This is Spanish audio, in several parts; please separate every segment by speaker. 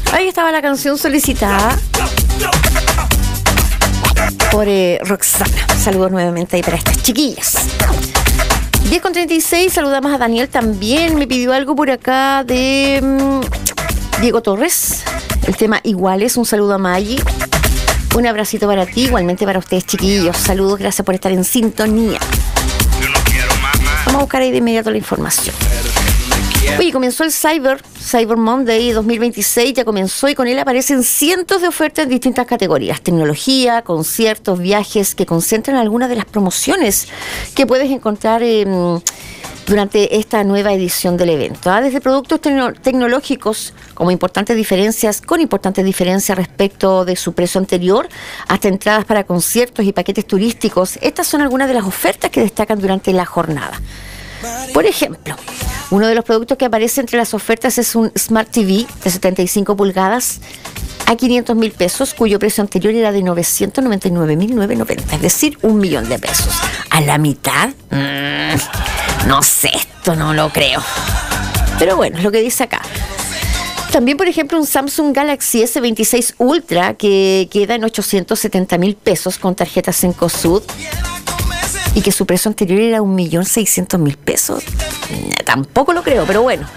Speaker 1: Ahí estaba la canción solicitada por Roxana. Saludos nuevamente ahí para estas chiquillas. 10:36, saludamos a Daniel también. Me pidió algo por acá de Diego Torres. El tema Iguales. Un saludo a Maggi. Un abracito para ti, igualmente para ustedes, chiquillos. Saludos, gracias por estar en sintonía. Vamos a buscar ahí de inmediato la información. Oye, comenzó el Cyber Monday 2026, ya comenzó y con él aparecen cientos de ofertas en distintas categorías. Tecnología, conciertos, viajes, que concentran algunas de las promociones que puedes encontrar durante esta nueva edición del evento. Desde productos tecnológicos con importantes diferencias respecto de su precio anterior, hasta entradas para conciertos y paquetes turísticos. Estas son algunas de las ofertas que destacan durante la jornada. Por ejemplo, uno de los productos que aparece entre las ofertas es un Smart TV de 75 pulgadas a 500.000 pesos, cuyo precio anterior era de 999.990, es decir, 1.000.000 de pesos. ¿A la mitad? No sé, esto no lo creo. Pero bueno, es lo que dice acá. También, por ejemplo, un Samsung Galaxy S26 Ultra que queda en 870.000 pesos con tarjeta Cencosud y que su precio anterior era 1.600.000 pesos. Tampoco lo creo, pero bueno.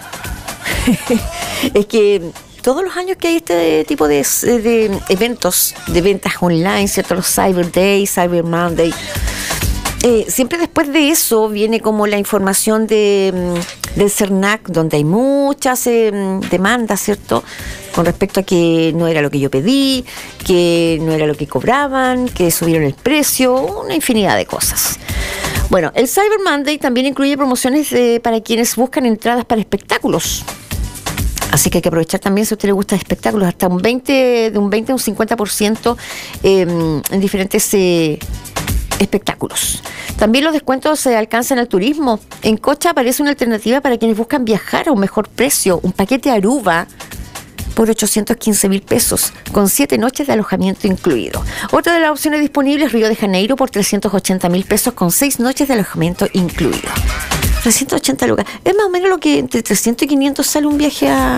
Speaker 1: Es que todos los años que hay este tipo de eventos, de ventas online, ¿cierto? Los Cyber Day, Cyber Monday, siempre después de eso viene como la información del CERNAC, donde hay muchas demandas, ¿cierto?, con respecto a que no era lo que yo pedí, que no era lo que cobraban, que subieron el precio, una infinidad de cosas. Bueno, el Cyber Monday también incluye promociones para quienes buscan entradas para espectáculos. Así que hay que aprovechar también, si a usted le gusta espectáculos, hasta un 20 a un 50% en diferentes espectáculos. También los descuentos se alcanzan al turismo. En Cocha aparece una alternativa para quienes buscan viajar a un mejor precio, un paquete Aruba por 815.000 pesos, con 7 noches de alojamiento incluido. Otra de las opciones disponibles, Río de Janeiro, por 380.000 pesos, con 6 noches de alojamiento incluido. 380 lucas. Es más o menos lo que entre 300 y 500 sale un viaje a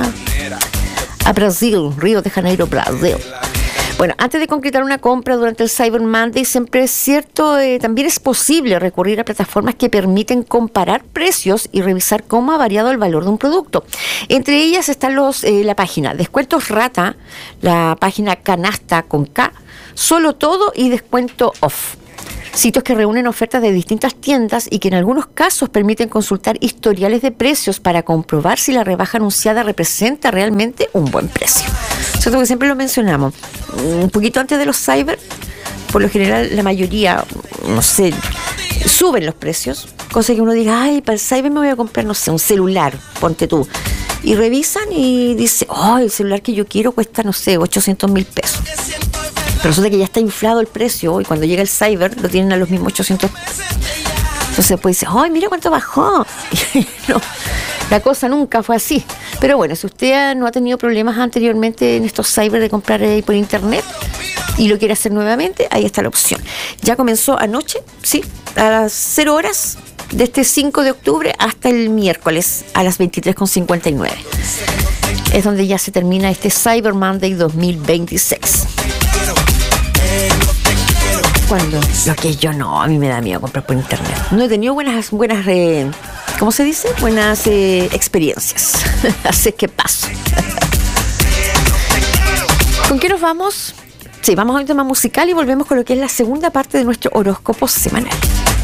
Speaker 1: Brasil, Río de Janeiro, Brasil. Bueno, antes de concretar una compra durante el Cyber Monday, siempre es cierto, también es posible recurrir a plataformas que permiten comparar precios y revisar cómo ha variado el valor de un producto. Entre ellas están la página Descuentos Rata, la página Canasta con K, Solo Todo y Descuento Off. Sitios que reúnen ofertas de distintas tiendas y que en algunos casos permiten consultar historiales de precios para comprobar si la rebaja anunciada representa realmente un buen precio. Cierto que siempre lo mencionamos. Un poquito antes de los cyber, por lo general la mayoría, no sé, suben los precios, cosa que uno diga, ay, para el cyber me voy a comprar, no sé, un celular, ponte tú. Y revisan y dice, el celular que yo quiero cuesta, no sé, 800.000 pesos. Pero resulta que ya está inflado el precio y cuando llega el cyber lo tienen a los mismos 800. Entonces pues dice, mira cuánto bajó. No, la cosa nunca fue así. Pero bueno, si usted no ha tenido problemas anteriormente en estos cyber de comprar por internet y lo quiere hacer nuevamente, ahí está la opción. Ya comenzó anoche, sí, a las 0 horas de este 5 de octubre hasta el miércoles a las 23:59. Es donde ya se termina este Cyber Monday 2026. Cuando lo que yo no, a mí me da miedo comprar por internet. No he tenido buenas ¿cómo se dice? Buenas experiencias. Así que paso. ¿Con qué nos vamos? Sí, vamos a un tema musical y volvemos con lo que es la segunda parte de nuestro horóscopo semanal.